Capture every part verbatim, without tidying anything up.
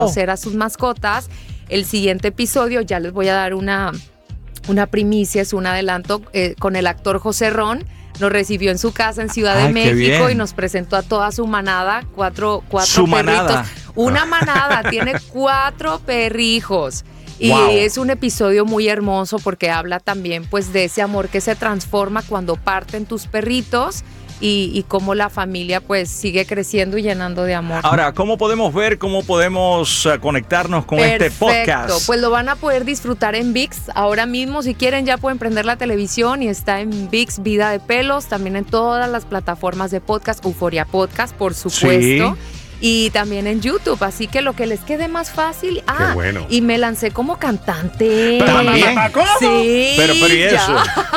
conocer a sus mascotas. El siguiente episodio, ya les voy a dar una, una primicia, es un adelanto, eh, con el actor José Ron. Nos recibió en su casa en Ciudad Ay, de México y nos presentó a toda su manada, cuatro, cuatro su perritos. Manada. Una manada, tiene cuatro perrijos. Y Wow. es un episodio muy hermoso porque habla también pues de ese amor que se transforma cuando parten tus perritos y, y cómo la familia pues sigue creciendo y llenando de amor. Ahora, ¿cómo podemos ver, cómo podemos uh, conectarnos con Perfecto. este podcast? Pues lo van a poder disfrutar en ViX ahora mismo. Si quieren ya pueden prender la televisión y está en ViX Vida de Pelos, también en todas las plataformas de podcast, Euforia Podcast, por supuesto. Sí. Y también en YouTube, así que lo que les quede más fácil. Ah, Qué bueno. y me lancé como cantante. ¿También? ¿Cómo? Sí. Pero, pero ¿y eso?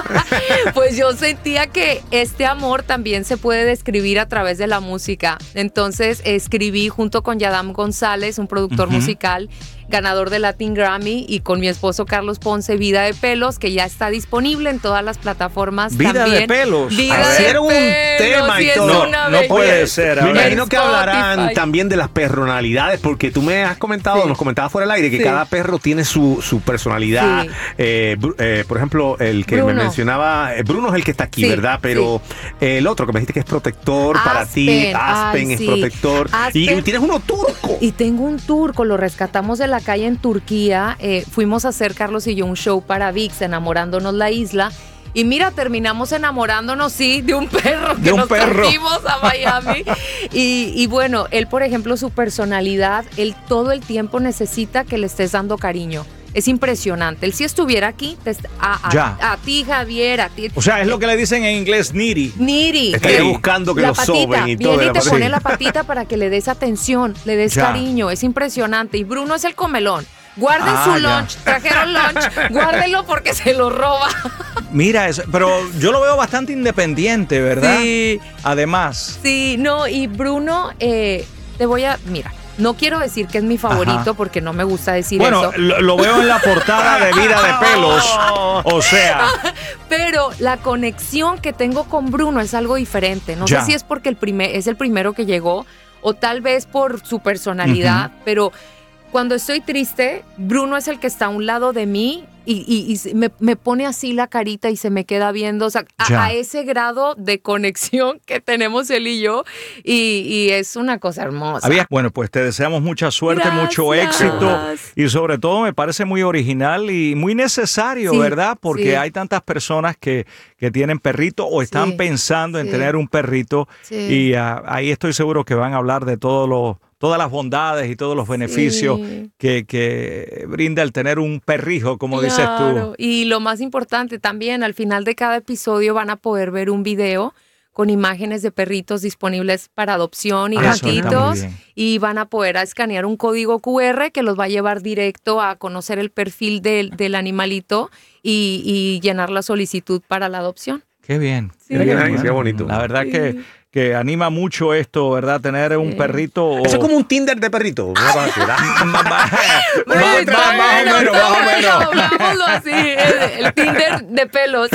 Ya. Pues yo sentía que este amor también se puede describir a través de la música. Entonces escribí junto con Yadam González, un productor Uh-huh. musical, ganador de Latin Grammy, y con mi esposo Carlos Ponce, Vida de Pelos, que ya está disponible en todas las plataformas. Vida también. de Pelos. Vida A de ver, un Pelos, tema y sí, es todo. No, una no belleza. puede ser. Me A ver. imagino que hablarán Spotify. también de las personalidades, porque tú me has comentado, Sí. nos comentabas fuera del aire, que Sí. cada perro tiene su, su personalidad. Sí. Eh, Bru- eh, por ejemplo, el que Bruno. me mencionaba, eh, Bruno es el que está aquí, Sí, ¿verdad? Pero el otro que me dijiste que es protector para ti, Aspen, Aspen ay, es sí. protector. Y Aspen. tienes uno turco. Y tengo un turco, lo rescatamos de la calle en Turquía. Eh, fuimos a hacer, Carlos y yo, un show para ViX, enamorándonos la isla. Y mira, terminamos enamorándonos, sí, de un perro que De un nos perro. trajimos a Miami. y, y bueno, él, por ejemplo, su personalidad, él todo el tiempo necesita que le estés dando cariño. Es impresionante. Él si estuviera aquí, te est- a, a- Ya. a ti, Javier, a ti. O sea, es lo que le dicen en inglés needy. Niri. Estaría Sí. buscando que La lo patita, soben y todo. viene y de te la pone patita. la patita para que le des atención, le des Ya. cariño, es impresionante. Y Bruno es el comelón. Guarden Ah, su ya. lunch, trajeron lunch, guárdenlo porque se lo roba. Mira, eso, pero yo lo veo bastante independiente, ¿verdad? Sí. Además. Sí, no, y Bruno, eh, te voy a, mira, no quiero decir que es mi favorito Ajá. porque no me gusta decir Bueno, eso. lo, lo veo en la portada de Vida de Pelos. O sea, Pero la conexión que tengo con Bruno es algo diferente. No Ya. sé si es porque el primer, es el primero que llegó o tal vez por su personalidad, pero cuando estoy triste, Bruno es el que está a un lado de mí y, y- y se- me, me pone así la carita y se me queda viendo, o sea, Ya. a, a ese grado de conexión que tenemos él y yo, y, y es una cosa hermosa. había, bueno, pues te deseamos mucha suerte, mucho Gracias. éxito y sobre todo me parece muy original y muy necesario, Sí, ¿verdad? Porque sí. hay tantas personas que, que tienen perrito o están Sí, pensando en sí. tener un perrito Sí. y ah, ahí estoy seguro que van a hablar de todos los todas las bondades y todos los beneficios Sí. que, que brinda el tener un perrijo, como dices Claro, tú. y lo más importante también, al final de cada episodio van a poder ver un video con imágenes de perritos disponibles para adopción y Ah, eso está muy gatitos, bien. y van a poder escanear un código Q R que los va a llevar directo a conocer el perfil del, del animalito y, y llenar la solicitud para la adopción. Qué bien. Sí. Qué Qué bien. nice, qué bonito. La verdad que, que anima mucho esto, ¿verdad? Tener un Sí. perrito. o- Eso es como un Tinder de perrito. Una cosa así, ¿verdad? Más- más- Bueno, más- está más- más o bueno, menos, está más o menos. bueno, hagámoslo así, el, el Tinder de pelos.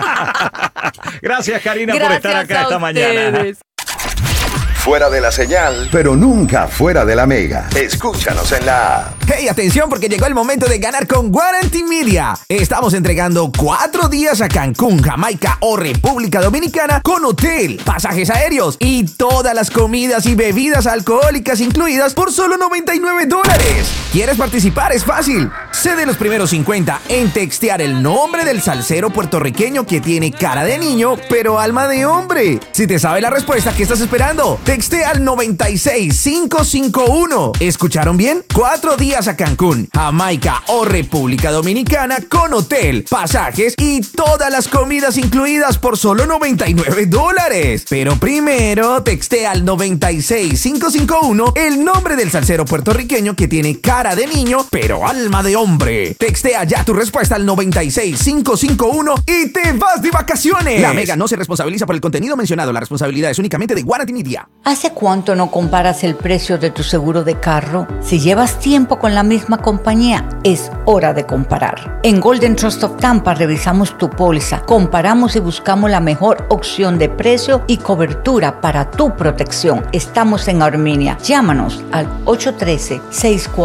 Gracias, Karina, por Gracias estar acá a esta mañana. ustedes. Fuera de la señal, pero nunca fuera de la mega. Escúchanos en la app. Hey, atención porque llegó el momento de ganar con Guarantee Media. Estamos entregando cuatro días a Cancún, Jamaica o República Dominicana con hotel, pasajes aéreos y todas las comidas y bebidas alcohólicas incluidas por solo noventa y nueve dólares. ¿Quieres participar? Es fácil. Sé de los primeros cincuenta en textear el nombre del salsero puertorriqueño que tiene cara de niño pero alma de hombre. Si te sabe la respuesta, ¿qué estás esperando? Textea al noventa y seis cinco cinco uno. ¿Escucharon bien? Cuatro días a Cancún, Jamaica o República Dominicana con hotel, pasajes y todas las comidas incluidas por solo noventa y nueve dólares. Pero primero textea al noventa y seis cinco cinco uno el nombre del salsero puertorriqueño que tiene cara de niño pero alma de hombre. Textea ya tu respuesta al noventa y seis cinco cinco uno y te vas de vacaciones. La Mega no se responsabiliza por el contenido mencionado. La responsabilidad es únicamente de Guarantee Media. ¿Hace cuánto no comparas el precio de tu seguro de carro? Si llevas tiempo con con la misma compañía, es hora de comparar. En Golden Trust of Tampa revisamos tu póliza, comparamos y buscamos la mejor opción de precio y cobertura para tu protección. Estamos en Armenia. Llámanos al ocho uno tres, seis cuatro